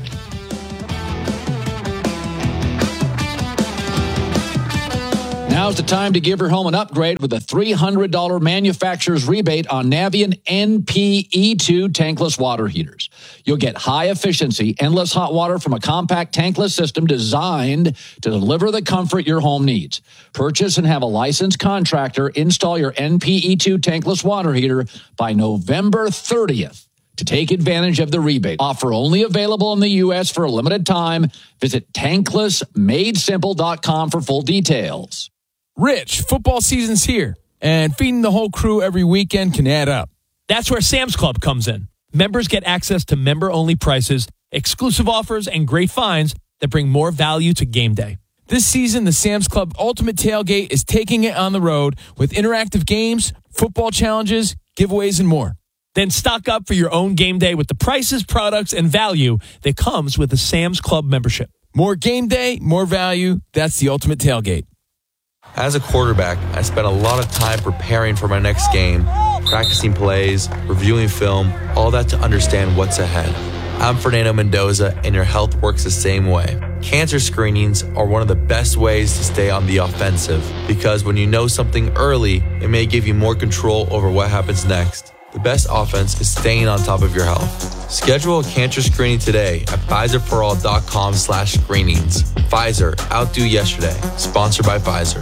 Now's the time to give your home an upgrade with a $300 manufacturer's rebate on Navien NPE2 tankless water heaters. You'll get high efficiency, endless hot water from a compact tankless system designed to deliver the comfort your home needs. Purchase and have a licensed contractor install your NPE2 tankless water heater by November 30th. To take advantage of the rebate. Offer only available in the U.S. for a limited time. Visit tanklessmadesimple.com for full details. Rich, football season's here, and feeding the whole crew every weekend can add up. That's where Sam's Club comes in. Members get access to member-only prices, exclusive offers, and great finds that bring more value to game day. This season, the Sam's Club Ultimate Tailgate is taking it on the road with interactive games, football challenges, giveaways, and more. Then stock up for your own game day with the prices, products, and value that comes with the Sam's Club membership. More game day, more value. That's the Ultimate Tailgate. As a quarterback, I spent a lot of time preparing for my next game, practicing plays, reviewing film, all that to understand what's ahead. I'm Fernando Mendoza, and your health works the same way. Cancer screenings are one of the best ways to stay on the offensive because when you know something early, it may give you more control over what happens next. The best offense is staying on top of your health. Schedule a cancer screening today at PfizerForAll.com/screenings. Pfizer, outdo yesterday. Sponsored by Pfizer.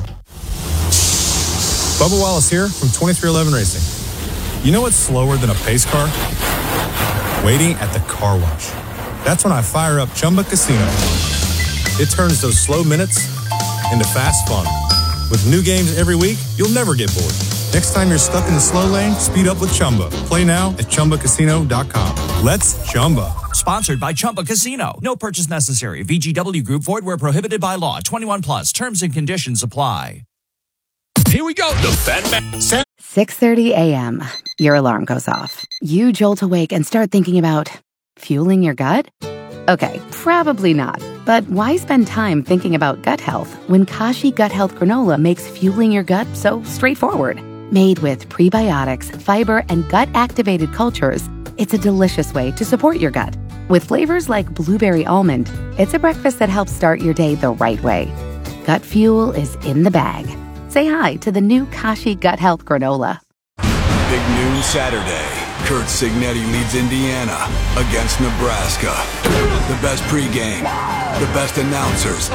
Bubba Wallace here from 2311 Racing. You know what's slower than a pace car? Waiting at the car wash. That's when I fire up Chumba Casino. It turns those slow minutes into fast fun. With new games every week, you'll never get bored. Next time you're stuck in the slow lane, speed up with Chumba. Play now at ChumbaCasino.com. Let's Chumba. Sponsored by Chumba Casino. No purchase necessary. VGW Group. Void where prohibited by law. 21 plus. Terms and conditions apply. Here we go. The Fat Man. 6:30 a.m. Your alarm goes off. You jolt awake and start thinking about fueling your gut? Okay, probably not. But why spend time thinking about gut health when Kashi Gut Health Granola makes fueling your gut so straightforward? Made with prebiotics, fiber, and gut-activated cultures, it's a delicious way to support your gut. With flavors like blueberry almond, it's a breakfast that helps start your day the right way. Gut fuel is in the bag. Say hi to the new Kashi Gut Health Granola. Big noon Saturday. Kurt Signetti leads Indiana against Nebraska. The best pregame, the best announcers.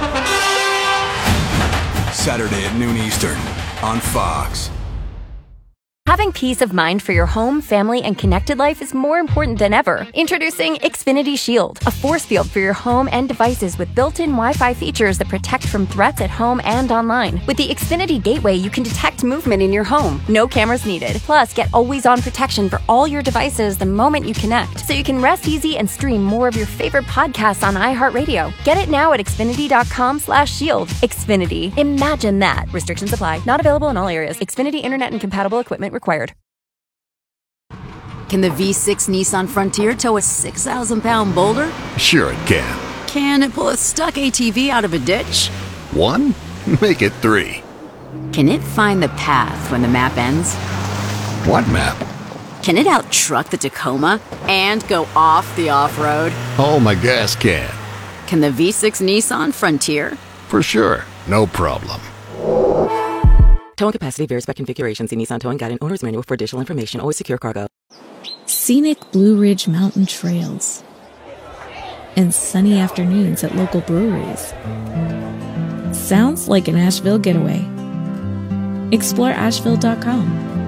Saturday at noon Eastern on Fox. Having peace of mind for your home, family, and connected life is more important than ever. Introducing Xfinity Shield, a force field for your home and devices with built-in Wi-Fi features that protect from threats at home and online. With the Xfinity Gateway, you can detect movement in your home. No cameras needed. Plus, get always-on protection for all your devices the moment you connect, so you can rest easy and stream more of your favorite podcasts on iHeartRadio. Get it now at Xfinity.com/shield. Xfinity. Imagine that. Restrictions apply. Not available in all areas. Xfinity Internet and compatible equipment required. Can the V6 Nissan Frontier tow a 6,000-pound boulder? Sure it can. Can it pull a stuck ATV out of a ditch? 1? Make it 3. Can it find the path when the map ends? What map? Can it out-truck the Tacoma and go off the off-road? Oh, my gas can. Can the V6 Nissan Frontier? For sure. No problem. Towing capacity varies by configuration. See Nissan Towing Guide and Owner's Manual for additional information. Always secure cargo. Scenic Blue Ridge Mountain trails and sunny afternoons at local breweries. Sounds like an Asheville getaway. Explore Asheville.com.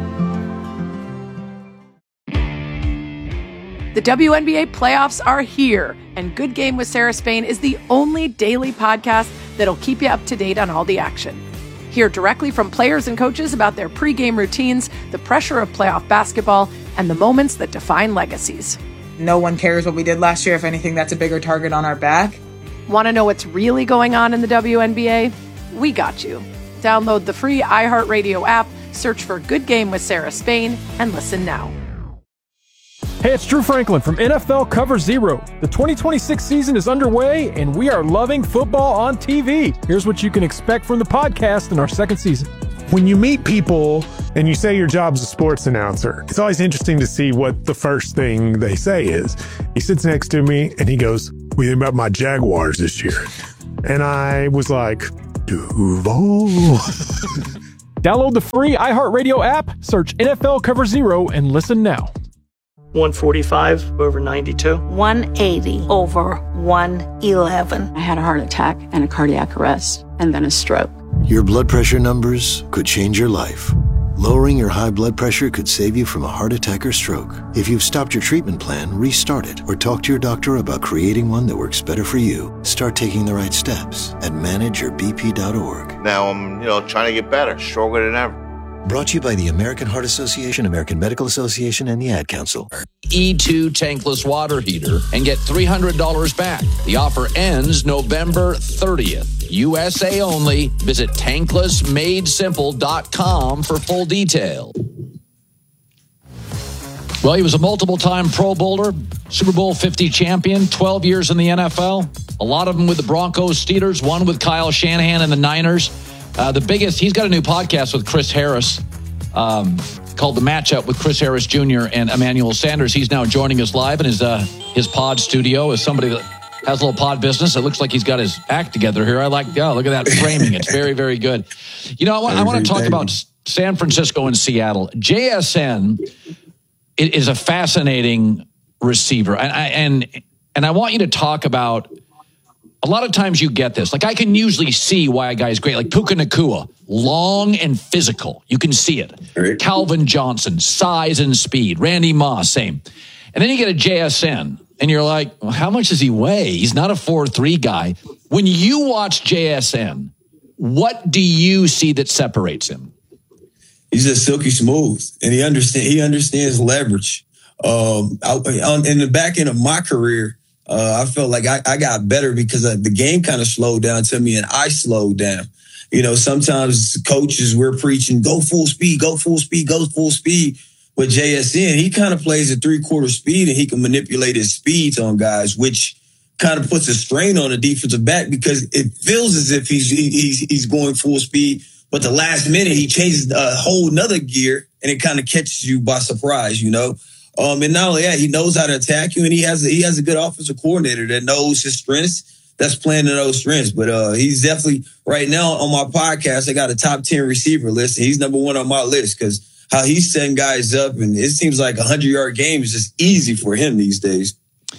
The WNBA playoffs are here, and Good Game with Sarah Spain is the only daily podcast that'll keep you up to date on all the action. Hear directly from players and coaches about their pregame routines, the pressure of playoff basketball, and the moments that define legacies. no one cares what we did last year. If anything, that's a bigger target on our back. Want to know what's really going on in the WNBA? We got you. Download the free iHeartRadio app, search for Good Game with Sarah Spain, and listen now. Hey, it's Drew Franklin from NFL Cover Zero. The 2026 season is underway, and we are loving football on TV. Here's what you can expect from the podcast in our second season. When you meet people and you say your job's a sports announcer, it's always interesting to see what the first thing they say is. He sits next to me and he goes, "What do you think about my Jaguars this year?" And I was like, Duval. Download the free iHeartRadio app, search NFL Cover Zero, and listen now. 145 over 92. 180 over 111. I had a heart attack and a cardiac arrest and then a stroke. Your blood pressure numbers could change your life. Lowering your high blood pressure could save you from a heart attack or stroke. If you've stopped your treatment plan, restart it or talk to your doctor about creating one that works better for you. Start taking the right steps at manageyourbp.org. Now I'm, trying to get better, stronger than ever. Brought to you by the American Heart Association, American Medical Association, and the Ad Council. E2 tankless water heater and get $300 back. The offer ends November 30th. USA only. Visit tanklessmadesimple.com for full detail. Well, he was a multiple-time Pro Bowler, Super Bowl 50 champion, 12 years in the NFL. A lot of them with the Broncos, Steelers, one with Kyle Shanahan and the Niners. The biggest, he's got a new podcast with Chris Harris called The Matchup with Chris Harris Jr. and Emmanuel Sanders. He's now joining us live in his pod studio as somebody that has a little pod business. It looks like he's got his act together here. Look at that framing. It's very, very good. I want to talk about San Francisco and Seattle. JSN is a fascinating receiver. And I want you to talk about, a lot of times you get this. Like, I can usually see why a guy's great. Like Puka Nacua, long and physical. You can see it. Right. Calvin Johnson, size and speed. Randy Moss, same. And then you get a JSN, and you're like, well, how much does he weigh? He's not a 4'3" guy. When you watch JSN, what do you see that separates him? He's just silky smooth, and he understands leverage. In the back end of my career, I felt like I got better because the game kind of slowed down to me and I slowed down. Sometimes coaches, we're preaching, go full speed, go full speed, go full speed. But JSN, he kind of plays at 3/4 speed and he can manipulate his speeds on guys, which kind of puts a strain on the defensive back because it feels as if he's going full speed. But the last minute, he changes a whole nother gear and it kind of catches you by surprise, And not only that, he knows how to attack you, and he has a good offensive coordinator that knows his strengths, that's playing to those strengths. But he's definitely, right now on my podcast, I got a top 10 receiver list, and he's number one on my list because how he's setting guys up, and it seems like 100-yard game is just easy for him these days.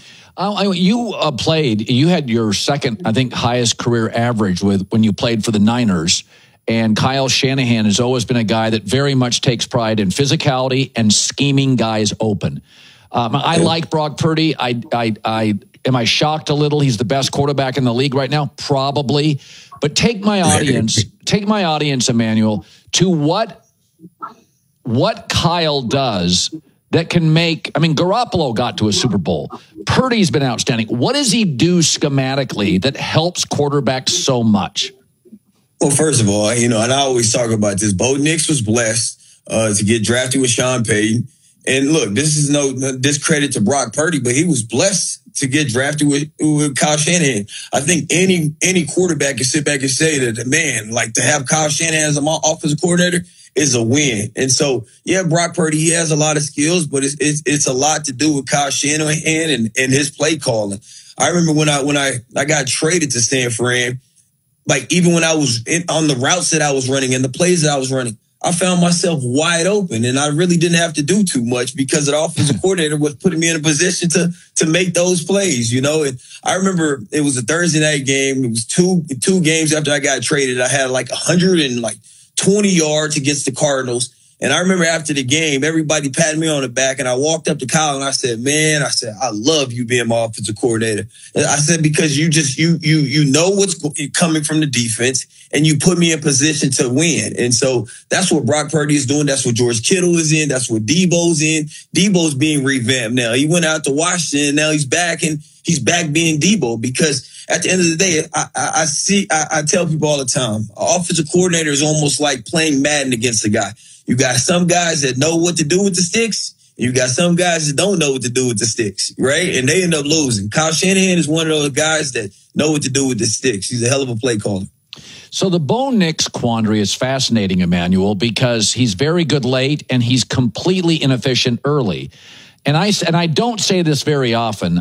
You had your second, I think, highest career average when you played for the Niners. And Kyle Shanahan has always been a guy that very much takes pride in physicality and scheming guys open. I like Brock Purdy. Am I shocked a little? He's the best quarterback in the league right now? Probably. But take my audience, Emmanuel, to what Kyle does that can make, Garoppolo got to a Super Bowl. Purdy's been outstanding. What does he do schematically that helps quarterbacks so much? Well, first of all, and I always talk about this. Bo Nix was blessed to get drafted with Sean Payton. And look, this is no discredit to Brock Purdy, but he was blessed to get drafted with Kyle Shanahan. I think any quarterback can sit back and say that, man, like to have Kyle Shanahan as an offensive coordinator is a win. And so, yeah, Brock Purdy, he has a lot of skills, but it's a lot to do with Kyle Shanahan and his play calling. I remember when I got traded to San Fran. Like, even when I was on the routes that I was running and the plays that I was running, I found myself wide open, and I really didn't have to do too much because the offensive coordinator was putting me in a position to make those plays, And I remember it was a Thursday night game. It was two games after I got traded. I had like 120 yards against the Cardinals, And I remember after the game, everybody patted me on the back, and I walked up to Kyle and I said, I love you being my offensive coordinator. And I said, because you know what's coming from the defense, and you put me in position to win. And so that's what Brock Purdy is doing. That's what George Kittle is in. That's what Debo's in. Debo's being revamped now. He went out to Washington. Now he's back, and he's back being Debo, because at the end of the day, I tell people all the time, an offensive coordinator is almost like playing Madden against a guy. You got some guys that know what to do with the sticks, and you got some guys that don't know what to do with the sticks, right? And they end up losing. Kyle Shanahan is one of those guys that know what to do with the sticks. He's a hell of a play caller. So the Bo Nix quandary is fascinating, Emmanuel, because he's very good late and he's completely inefficient early. And I don't say this very often.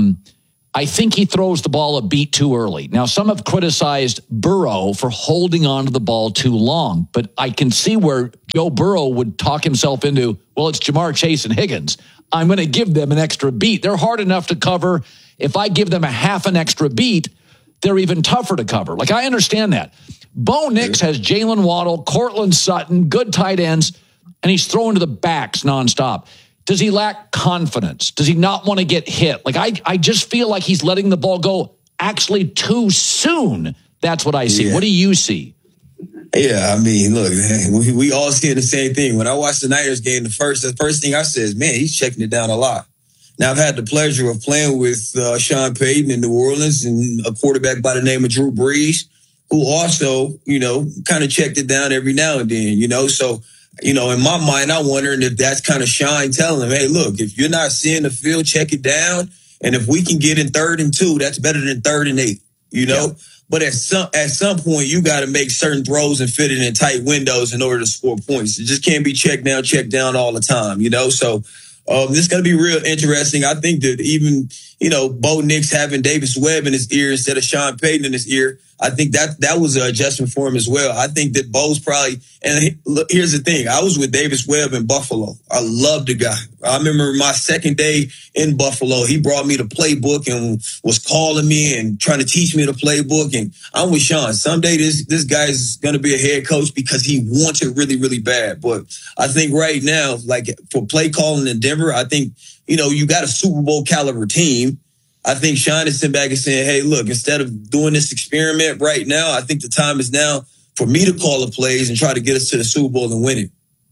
I think he throws the ball a beat too early. Now, some have criticized Burrow for holding on to the ball too long, but I can see where Joe Burrow would talk himself into, well, it's Jamar Chase and Higgins. I'm going to give them an extra beat. They're hard enough to cover. If I give them a half an extra beat, they're even tougher to cover. Like, I understand that. Bo Nix has Jalen Waddle, Cortland Sutton, good tight ends, and he's throwing to the backs nonstop. Does he lack confidence? Does he not want to get hit? Like, I just feel like he's letting the ball go actually too soon. That's what I see. Yeah. What do you see? Yeah, I mean, look, man, we all see the same thing. When I watched the Niners game, the first thing I said is, man, he's checking it down a lot. Now, I've had the pleasure of playing with Sean Payton in New Orleans and a quarterback by the name of Drew Brees, who also, kind of checked it down every now and then, So, in my mind, I'm wondering if that's kind of Sean telling him, hey, look, if you're not seeing the field, check it down. And if we can get in 3rd and 2, that's better than 3rd and 8, Yeah. But at some point, you got to make certain throws and fit it in tight windows in order to score points. It just can't be checked down all the time, So this is going to be real interesting. I think that even, Bo Nix having Davis Webb in his ear instead of Sean Payton in his ear, I think that was an adjustment for him as well. I think that Bo's probably, and look, here's the thing. I was with Davis Webb in Buffalo. I love the guy. I remember my second day in Buffalo, he brought me the playbook and was calling me and trying to teach me the playbook. And I'm with Sean. Someday this guy's going to be a head coach because he wants it really, really bad. But I think right now, like for play calling in Denver, I think, you got a Super Bowl caliber team. I think Sean is sitting back and saying, hey, look, instead of doing this experiment right now, I think the time is now for me to call the plays and try to get us to the Super Bowl and win it.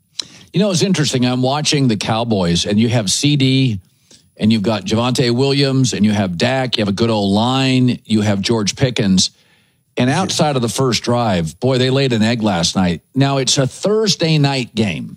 It's interesting. I'm watching the Cowboys, and you have CD, and you've got Javonte Williams, and you have Dak. You have a good old line. You have George Pickens. And outside of the first drive, boy, they laid an egg last night. Now, it's a Thursday night game.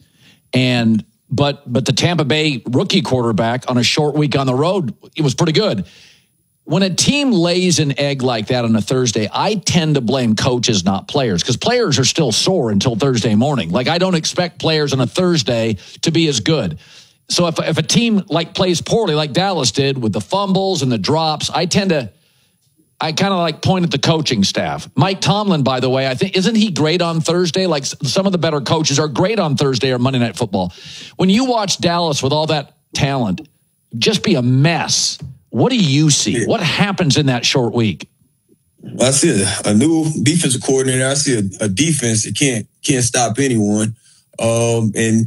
But the Tampa Bay rookie quarterback on a short week on the road, it was pretty good. When a team lays an egg like that on a Thursday, I tend to blame coaches, not players, because players are still sore until Thursday morning. Like, I don't expect players on a Thursday to be as good. So if a team plays poorly like Dallas did with the fumbles and the drops, I kind of point at the coaching staff. Mike Tomlin, by the way, I think, isn't he great on Thursday? Like, some of the better coaches are great on Thursday or Monday Night Football. When you watch Dallas with all that talent just be a mess, what do you see? Yeah. What happens in that short week? I see a new defensive coordinator. I see a defense that can't stop anyone. And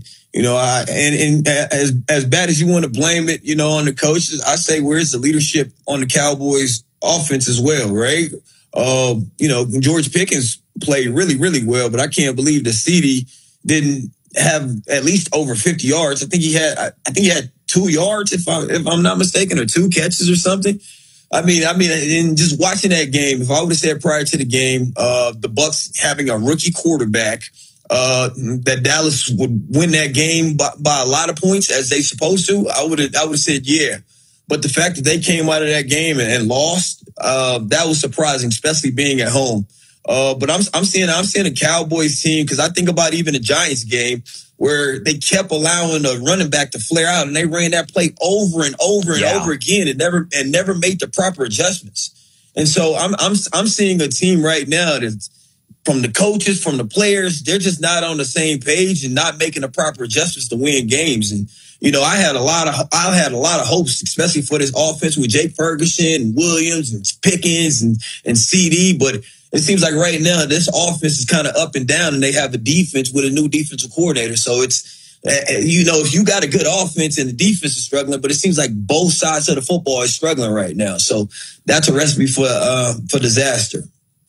as bad as you want to blame it, on the coaches, I say, where's the leadership on the Cowboys offense as well, right? George Pickens played really, really well, but I can't believe that CD didn't have at least over 50 yards. I think he had 2 yards, if I'm not mistaken, or 2 catches or something. I mean, in just watching that game, if I would have said prior to the game, the Bucs having a rookie quarterback, that Dallas would win that game by a lot of points as they supposed to, I would have said yeah. But the fact that they came out of that game and lost, that was surprising, especially being at home. But I'm seeing a Cowboys team, because I think about even the Giants game where they kept allowing the running back to flare out, and they ran that play over and over and over again and never made the proper adjustments. And so I'm seeing a team right now that's, from the coaches, from the players, they're just not on the same page and not making the proper adjustments to win games. And I had a lot of hopes, especially for this offense with Jake Ferguson and Williams and Pickens and CD. But it seems like right now this offense is kind of up and down, and they have a defense with a new defensive coordinator. So it's, if you got a good offense and the defense is struggling, but it seems like both sides of the football is struggling right now. So that's a recipe for disaster.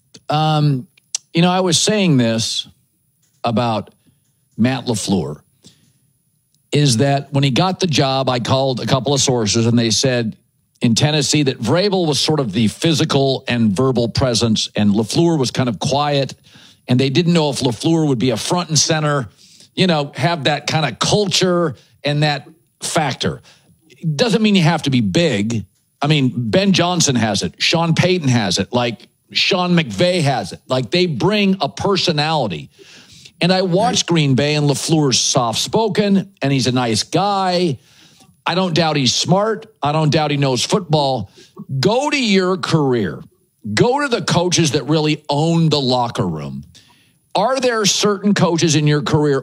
I was saying this about Matt LaFleur, is that when he got the job, I called a couple of sources, and they said in Tennessee that Vrabel was sort of the physical and verbal presence, and LaFleur was kind of quiet, and they didn't know if LaFleur would be a front and center, have that kind of culture and that factor. It doesn't mean you have to be big. I mean, Ben Johnson has it. Sean Payton has it. Like Sean McVay has it. Like they bring a personality. And I watched Green Bay, and LaFleur's soft-spoken, and he's a nice guy. I don't doubt he's smart. I don't doubt he knows football. Go to your career. Go to the coaches that really own the locker room. Are there certain coaches in your career